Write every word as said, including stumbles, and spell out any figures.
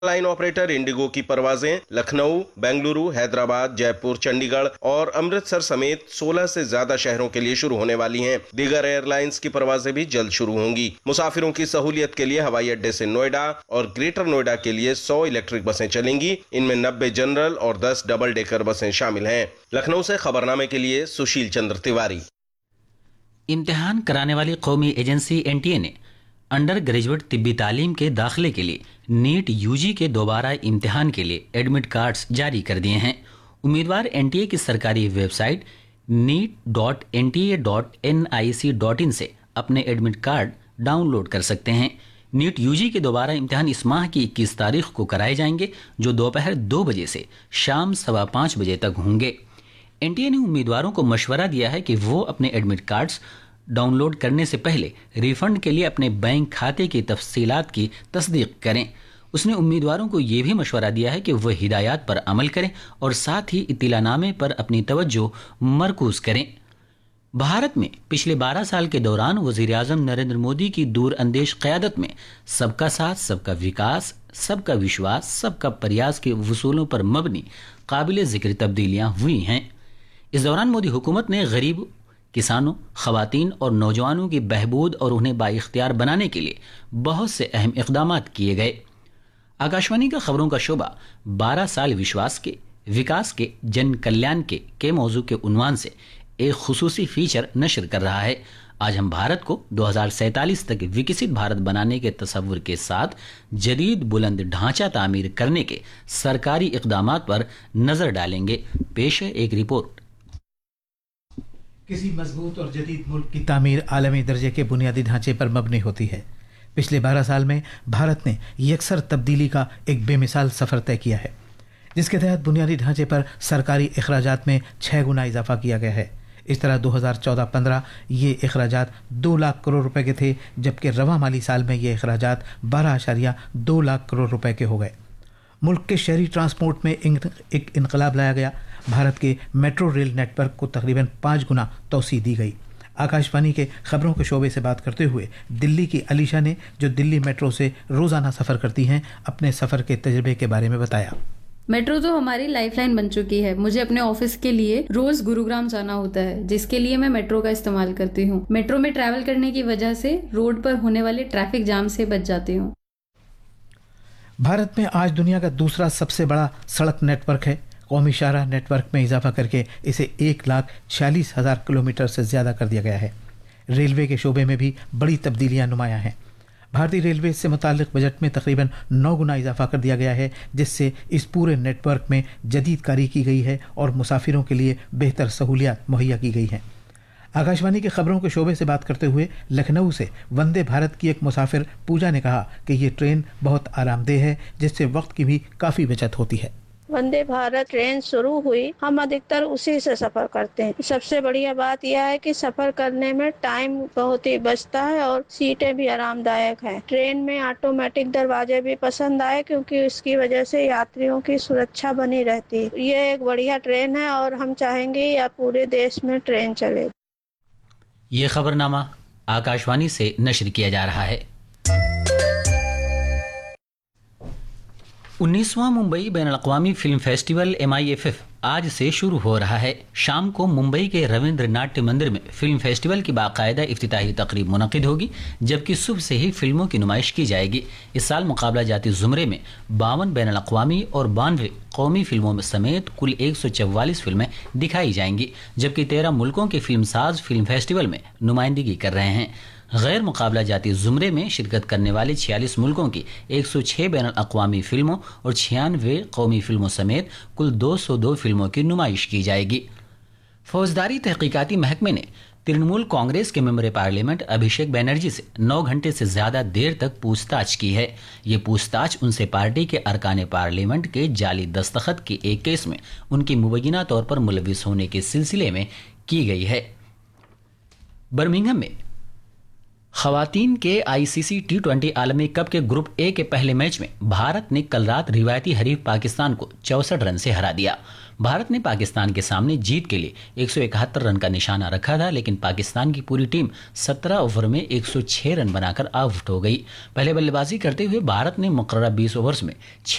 Line operator Indigo की परवाजें लखनऊ, बेंगलुरु, हैदराबाद, जयपुर, चंडीगढ़ और अमृतसर समेत सोलह से ज्यादा शहरों के लिए शुरू होने वाली हैं। दीगर एयरलाइंस की परवाजें भी जल्द शुरू होंगी। मुसाफिरों की सहूलियत के लिए हवाई अड्डे से नोएडा और ग्रेटर नोएडा के लिए सौ इलेक्ट्रिक बसें चलेंगी। इनमें नब्बे जनरल और दस डबल डेकर बसें शामिल हैं। लखनऊ से खबरनामे के लिए सुशील चंद्र तिवारी। इम्तिहान कराने वाली कौमी एजेंसी एन टी ए ने अंडर ग्रेजुएट तिब्बी तालीम के दाखिले के लिए नीट यूजी के दोबारा इम्तिहान के लिए एडमिट कार्ड्स जारी कर दिए हैं। उम्मीदवार एनटीए की सरकारी website NEET dot N T A dot N I C dot in से अपने एडमिट कार्ड डाउनलोड कर सकते हैं। नीट यूजी के दोबारा इम्तिहान इस माह की इक्कीस तारीख को कराए जाएंगे, जो दोपहर दो बजे से शाम सवा पाँच बजे तक होंगे। एनटीए ने उम्मीदवारों को मशवरा दिया है कि वो अपने एडमिट कार्ड्स डाउनलोड करने से पहले रिफंड के लिए अपने बैंक खाते की तफसीलात की तस्दीक करें। उसने उम्मीदवारों को ये भी मशवरा दिया है कि वह हिदायत पर अमल करें और साथ ही इत्तिलानामे पर अपनी तवज्जो मरकूज करें। भारत में पिछले बारह साल के दौरान वज़ीर आज़म नरेंद्र मोदी की दूर अंदेश क़यादत में सबका साथ, सबका विकास, सबका विश्वास, सबका प्रयास के वसूलों पर मबनी काबिल ज़िक्र तब्दीलियाँ हुई हैं। इस दौरान मोदी हुकूमत ने गरीब किसानों, खवातीन और नौजवानों की बहबूद और उन्हें बाइख्तियार बनाने के लिए बहुत से अहम इक़दाम किए गए। आकाशवाणी का खबरों का शोबा बारह साल विश्वास के, विकास के, जन कल्याण के के मौजू के उन्वान से एक खुसूसी फीचर नशर कर रहा है। आज हम भारत को दो हज़ार सैंतालीस तक विकसित भारत बनाने के तस्वुर के साथ जदीद बुलंद ढांचा तामीर करने के सरकारी इक़दामात पर नज़र डालेंगे। पेश है एक रिपोर्ट। किसी मजबूत और जदीद मुल्क की तामीर आलमी दर्जे के बुनियादी ढांचे पर मबनी होती है। पिछले बारह साल में भारत ने यकसर तब्दीली का एक बेमिसाल सफ़र तय किया है, जिसके तहत बुनियादी ढांचे पर सरकारी अखराजात में छः गुना इजाफा किया गया है। इस तरह दो हज़ार चौदह पंद्रह ये अखराजात दो लाख करोड़ रुपए के थे, जबकि रवा माली साल में ये अखराजात बारह आशारिया दो लाख करोड़ रुपए के हो गए। मुल्क के शहरी ट्रांसपोर्ट में एक इनकलाब लाया गया। भारत के मेट्रो रेल नेटवर्क को तकरीबन पाँच गुना तोसी दी गई। आकाशवाणी के खबरों के शोबे से बात करते हुए दिल्ली की अलीशा ने, जो दिल्ली मेट्रो से रोज़ाना सफ़र करती हैं, अपने सफ़र के तजर्बे के बारे में बताया। मेट्रो तो हमारी लाइफलाइन बन चुकी है। मुझे अपने ऑफिस के लिए रोज गुरुग्राम जाना होता है, जिसके लिए मैं मेट्रो का इस्तेमाल करती हूँ। मेट्रो में ट्रैवल करने की वजह से रोड पर होने वाले ट्रैफिक जाम से बच जाती हूँ। भारत में आज दुनिया का दूसरा सबसे बड़ा सड़क नेटवर्क है। कौमी शाहराह नेटवर्क में इजाफा करके इसे एक लाख छियालीस हज़ार किलोमीटर से ज़्यादा कर दिया गया है। रेलवे के शोबे में भी बड़ी तब्दीलियां नुमायां हैं। भारतीय रेलवे से मुताल्लिक बजट में तकरीबन नौ गुना इजाफा कर दिया गया है, जिससे इस पूरे नेटवर्क में जदीद कारी की गई है और मुसाफिरों के लिए बेहतर सहूलियात मुहैया की गई हैं। आकाशवाणी के खबरों के शोबे से बात करते हुए लखनऊ से वंदे भारत की एक मुसाफिर पूजा ने कहा कि ये ट्रेन बहुत आरामदेह है, जिससे वक्त की भी काफ़ी बचत होती है। वंदे भारत ट्रेन शुरू हुई, हम अधिकतर उसी से सफर करते हैं। सबसे बढ़िया बात यह है कि सफर करने में टाइम बहुत ही बचता है और सीटें भी आरामदायक हैं। ट्रेन में ऑटोमेटिक दरवाजे भी पसंद आए, क्योंकि इसकी वजह से यात्रियों की सुरक्षा बनी रहती है। ये एक बढ़िया ट्रेन है और हम चाहेंगे या पूरे देश में ट्रेन चले। ये खबरनामा आकाशवाणी से नशर किया जा रहा है। उन्नीसवां Mumbai बैनुल-अक़वामी film festival M I F F आज से शुरू हो रहा है। शाम को मुंबई के रविंद्र नाट्य मंदिर में फिल्म फेस्टिवल की बाकायदा इफ्तिताही तकरीब मुनक़िद होगी, जबकि सुबह से ही फिल्मों की नुमाइश की जाएगी। इस साल मुकाबला जाती ज़ुमरे में बावन बैनुल-अक़वामी और बानवे कौमी फिल्मों में समेत कुल एक सौ चौवालीस फिल्में दिखाई जाएंगी, जबकि तेरह मुल्कों के फिल्म साज फिल्म फेस्टिवल में नुमाइंदगी कर रहे हैं। गैर मुकाबला जाती ज़ुमरे में शिरकत करने वाले छियालीस मुल्कों की एक सौ छः बैनुल-अक़वामी फिल्मों और छियानवे कौमी फिल्मों समेत कुल दो सौ दो फिल्मों की नुमाइश की जाएगी। फौजदारी तहकीकाती महकमे ने तृणमूल कांग्रेस के मेंबर पार्लियामेंट अभिषेक बनर्जी से नौ घंटे से ज़्यादा देर तक पूछताछ की है। ये पूछताछ उनसे पार्टी के अरकान पार्लियामेंट के जाली दस्तखत के एक केस में उनकी मुबैना तौर पर मुलविस होने के सिलसिले में की गई है। बर्मिंघम में خواتین کے آئی سی سی ٹی ٹوینٹی عالمی کپ کے گروپ اے کے پہلے میچ میں بھارت نے کل رات روایتی حریف پاکستان کو چونسٹھ رن سے ہرا دیا۔ بھارت نے پاکستان کے سامنے جیت کے لیے ایک سو اکہتر رن کا نشانہ رکھا تھا، لیکن پاکستان کی پوری ٹیم سترہ اوور میں ایک سو چھ رن بنا کر آؤٹ ہو گئی۔ پہلے بلے بازی کرتے ہوئے بھارت نے مقررہ بیس اوورز میں